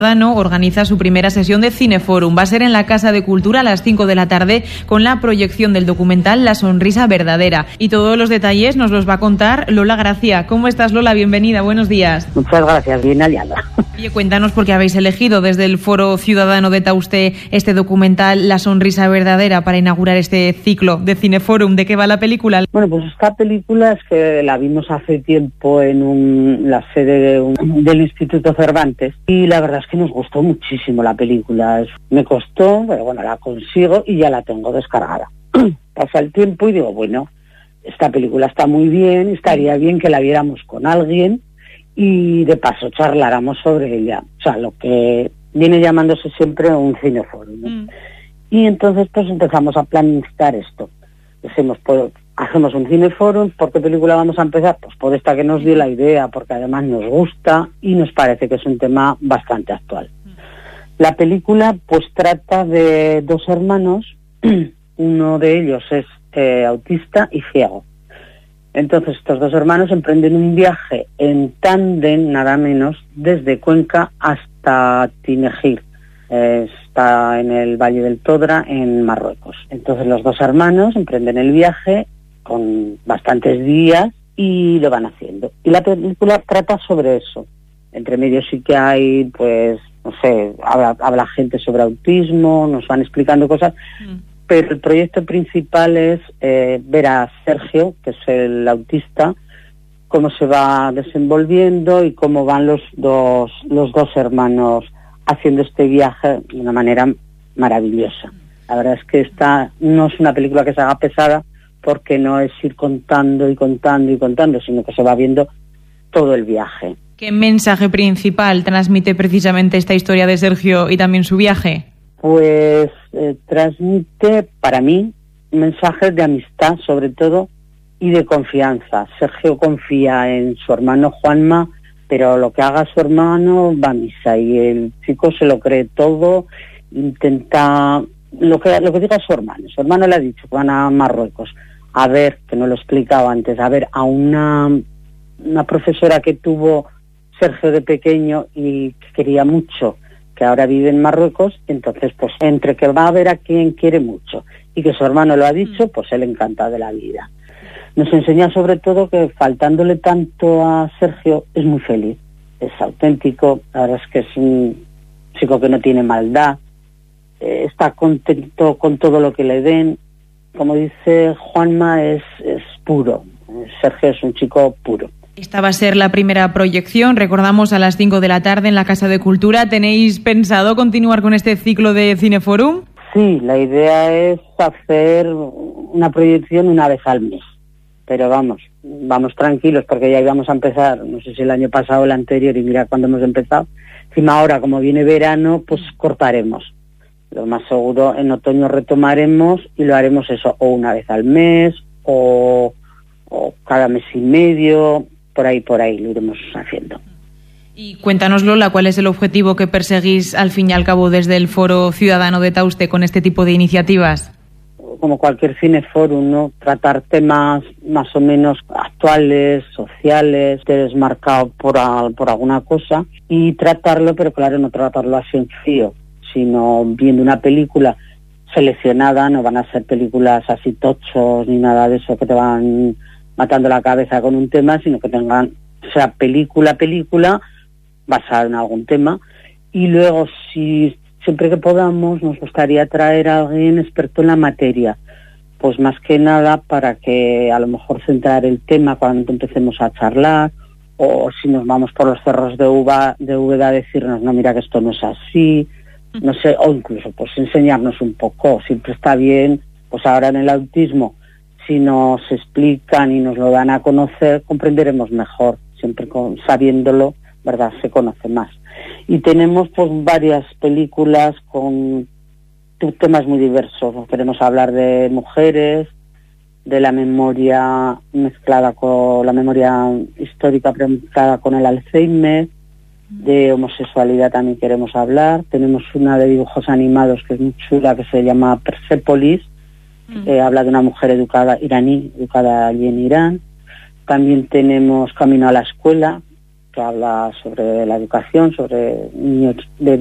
Organiza su primera sesión de Cineforum. Va a ser en la Casa de Cultura a las 5 de la tarde con la proyección del documental La sonrisa verdadera. Y todos los detalles nos los va a contar Lola Gracia. ¿Cómo estás, Lola? Bienvenida, buenos días. Muchas gracias, bien hallada. Oye, cuéntanos por qué habéis elegido desde el Foro Ciudadano de Tauste este documental La sonrisa verdadera para inaugurar este ciclo de Cineforum. ¿De qué va la película? Bueno, pues esta película es que la vimos hace tiempo en la sede del Instituto Cervantes y la verdad es que nos gustó muchísimo la película. Me costó, pero bueno, la consigo y ya la tengo descargada. Pasa el tiempo y digo, bueno, esta película está muy bien, estaría bien que la viéramos con alguien y de paso charláramos sobre ella. O sea, lo que viene llamándose siempre un cineforum, ¿no? Y entonces pues empezamos a planificar esto. Decimos, pues hacemos un cineforum, ¿por qué película vamos a empezar? Pues por esta que nos dio la idea, porque además nos gusta y nos parece que es un tema bastante actual. La película pues trata de dos hermanos, uno de ellos es autista y ciego. Entonces estos dos hermanos emprenden un viaje en tándem, nada menos, desde Cuenca hasta Tinejir. Está en el Valle del Todra, en Marruecos. Entonces los dos hermanos emprenden el viaje con bastantes días y lo van haciendo. Y la película trata sobre eso. Entre medio sí que hay, pues, no sé, habla gente sobre autismo, nos van explicando cosas, pero el proyecto principal es ver a Sergio, que es el autista, cómo se va desenvolviendo y cómo van los dos hermanos haciendo este viaje de una manera maravillosa. La verdad es que esta no es una película que se haga pesada porque no es ir contando y contando y contando, sino que se va viendo todo el viaje. ¿Qué mensaje principal transmite precisamente esta historia de Sergio y también su viaje? Pues transmite para mí mensajes de amistad sobre todo y de confianza. Sergio confía en su hermano Juanma, pero lo que haga su hermano va a misa y el chico se lo cree todo, intenta lo que diga su hermano le ha dicho que van a Marruecos a ver, que no lo explicaba antes, a ver a una profesora que tuvo Sergio de pequeño y que quería mucho, que ahora vive en Marruecos. Entonces pues entre que va a ver a quien quiere mucho y que su hermano lo ha dicho, pues él encanta de la vida. Nos enseña sobre todo que faltándole tanto a Sergio es muy feliz, es auténtico, la verdad es que es un chico que no tiene maldad, está contento con todo lo que le den. Como dice Juanma, es puro, Sergio es un chico puro. Esta va a ser la primera proyección, recordamos, a las 5 de la tarde en la Casa de Cultura. ¿Tenéis pensado continuar con este ciclo de Cineforum? Sí, la idea es hacer una proyección una vez al mes. Pero vamos tranquilos porque ya íbamos a empezar, no sé si el año pasado o el anterior, y mira cuándo hemos empezado. Encima ahora, como viene verano, pues cortaremos. Lo más seguro, en otoño retomaremos y lo haremos eso, o una vez al mes, o cada mes y medio, por ahí lo iremos haciendo. Y cuéntanos, Lola, ¿cuál es el objetivo que perseguís al fin y al cabo desde el Foro Ciudadano de Tauste con este tipo de iniciativas? Como cualquier cineforum, ¿no? Tratar temas más o menos actuales, sociales, desmarcado por alguna cosa y tratarlo, pero claro, no tratarlo así en frío, sino viendo una película seleccionada. No van a ser películas así tochos ni nada de eso que te van matando la cabeza con un tema, sino que tengan, o sea, película basada en algún tema. Y luego, siempre que podamos, nos gustaría traer a alguien experto en la materia, pues más que nada para que a lo mejor centrar el tema cuando empecemos a charlar, o si nos vamos por los cerros de Úbeda a decirnos, no, mira que esto no es así, no sé, o incluso pues enseñarnos un poco. Siempre está bien, pues ahora en el autismo, si nos explican y nos lo dan a conocer, comprenderemos mejor, siempre sabiéndolo, ¿verdad? Se conoce más. Y tenemos pues varias películas con temas muy diversos. Queremos hablar de mujeres, de la memoria mezclada con la memoria histórica mezclada con el Alzheimer, de homosexualidad también queremos hablar. Tenemos una de dibujos animados que es muy chula, que se llama Persepolis, que habla de una mujer educada allí en Irán. También tenemos Camino a la escuela, que habla sobre la educación, sobre niños de